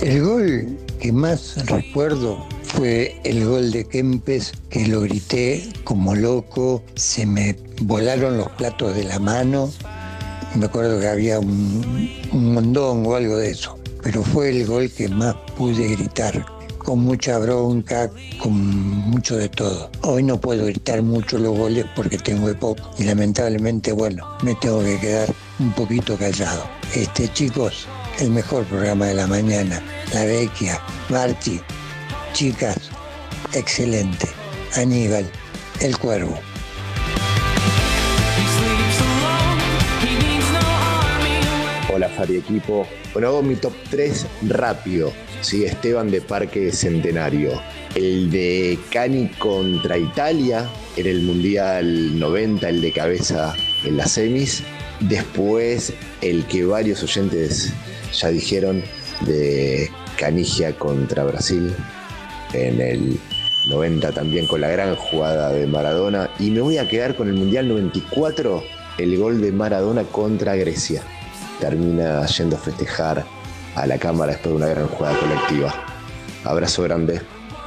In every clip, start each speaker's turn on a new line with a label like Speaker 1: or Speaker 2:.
Speaker 1: El gol que más recuerdo fue el gol de Kempes, que lo grité como loco, se me volaron los platos de la mano. Me acuerdo que había un mondongo o algo de eso, pero fue el gol que más pude gritar, con mucha bronca, con mucho de todo. Hoy no puedo gritar mucho los goles porque tengo poco y lamentablemente, me tengo que quedar un poquito callado. Chicos, el mejor programa de la mañana, La Vecchia, Marchi, chicas, excelente. Aníbal, el Cuervo.
Speaker 2: Hola Fari Equipo. Bueno, hago mi top 3 rápido. Sí, Esteban de Parque Centenario. El de Cani contra Italia, en el Mundial 90, el de cabeza en las semis. Después, el que varios oyentes ya dijeron, de Canigia contra Brasil, en el 90 también, con la gran jugada de Maradona. Y me voy a quedar con el Mundial 94, el gol de Maradona contra Grecia. Termina yendo a festejar a la cámara después de una gran jugada colectiva. Abrazo grande.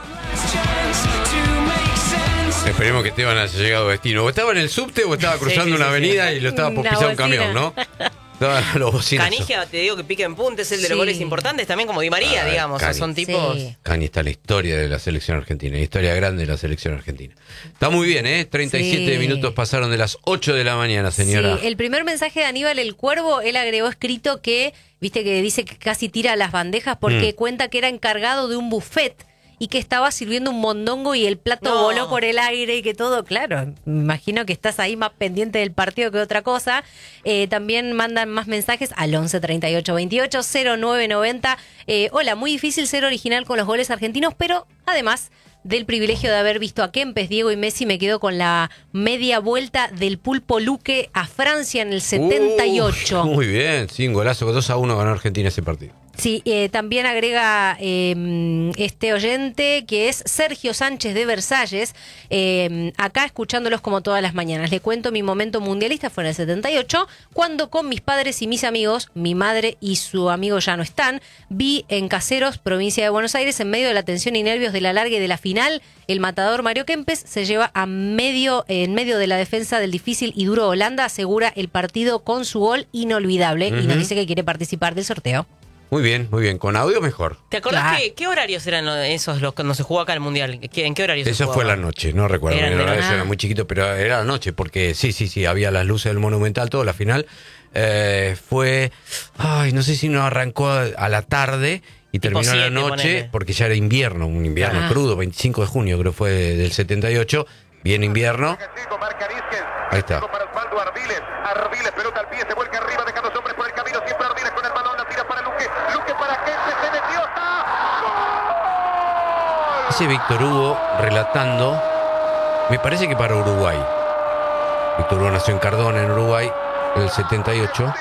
Speaker 3: Esperemos que Esteban haya llegado a destino. O estaba en el subte o estaba cruzando una avenida y lo estaba por pisar un camión, ¿no?
Speaker 4: Canigia, te digo que pica en punta, es el de los goles importantes, también como Di María, digamos.
Speaker 3: Cani.
Speaker 4: Son tipos.
Speaker 3: Cani está en la historia de la selección argentina, la historia grande de la selección argentina. Está muy bien, 37 minutos pasaron de las 8 de la mañana, señora.
Speaker 5: Sí, el primer mensaje de Aníbal el Cuervo, él agregó escrito que, viste que dice que casi tira las bandejas porque cuenta que era encargado de un buffet y que estaba sirviendo un mondongo y el plato voló por el aire y que todo, claro, me imagino que estás ahí más pendiente del partido que otra cosa. También mandan más mensajes al 11 38 28 09 90. Hola, muy difícil ser original con los goles argentinos, pero además del privilegio de haber visto a Kempes, Diego y Messi, me quedo con la media vuelta del Pulpo Luque a Francia en el 78.
Speaker 3: Muy bien, sí, un golazo, 2-1 ganó Argentina ese partido.
Speaker 5: Sí, también agrega este oyente que es Sergio Sánchez de Versalles, acá escuchándolos como todas las mañanas. Le cuento, mi momento mundialista fue en el 78, cuando con mis padres y mis amigos, mi madre y su amigo ya no están, vi en Caseros, provincia de Buenos Aires, en medio de la tensión y nervios del alargue de la final, el matador Mario Kempes se lleva en medio de la defensa del difícil y duro Holanda, asegura el partido con su gol inolvidable y nos dice que quiere participar del sorteo.
Speaker 3: Muy bien, con audio mejor.
Speaker 4: ¿Te acordás qué horarios eran esos los cuando se jugó acá el Mundial? ¿En qué horarios se jugaba?
Speaker 3: Eso fue la noche, no recuerdo. El horario era muy chiquito, pero era la noche, porque sí, había las luces del Monumental, todo, la final. Fue, no sé si no arrancó a la tarde y terminó a la noche, porque ya era invierno, un invierno crudo, 25 de junio creo fue del 78, bien invierno. Ahí está.
Speaker 6: Arviles, pelota al pie, se vuelca arriba, deja dos hombres por el camino, siempre Arviles con el balón, la tira para Luque para Kempes, se metió, ¡está! ¡Gol!
Speaker 3: Ese Víctor Hugo relatando, me parece que para Uruguay. Víctor Hugo nació en Cardona, en Uruguay, en el 78.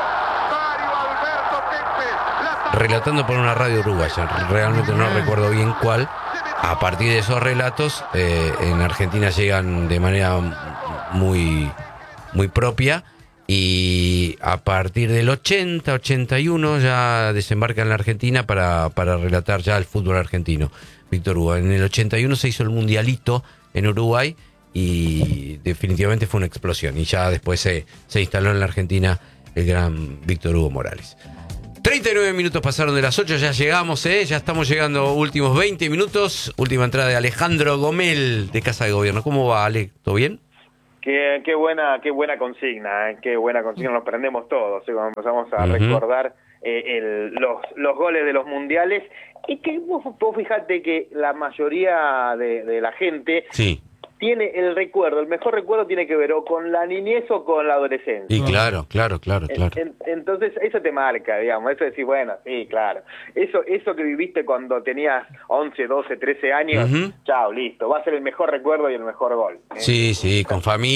Speaker 3: Relatando por una radio uruguaya, realmente no recuerdo bien cuál. A partir de esos relatos, en Argentina llegan de manera muy propia, y a partir del 80, 81 ya desembarca en la Argentina para relatar ya el fútbol argentino. Víctor Hugo, en el 81 se hizo el mundialito en Uruguay y definitivamente fue una explosión, y ya después se instaló en la Argentina el gran Víctor Hugo Morales. 39 minutos pasaron de las 8, ya llegamos, ya estamos llegando, últimos 20 minutos, última entrada de Alejandro Gomel de Casa de Gobierno. ¿Cómo va, Ale? ¿Todo bien?
Speaker 7: Qué buena consigna, qué buena consigna, nos prendemos todos, cuando empezamos a recordar los goles de los mundiales, y que vos fijate que la mayoría de la gente tiene el mejor recuerdo tiene que ver o con la niñez o con la adolescencia.
Speaker 3: Y claro.
Speaker 7: Entonces eso te marca, digamos, eso decir, bueno, sí, claro, eso que viviste cuando tenías 11, 12, 13 años, chao, listo, va a ser el mejor recuerdo y el mejor gol.
Speaker 3: Sí, con familia.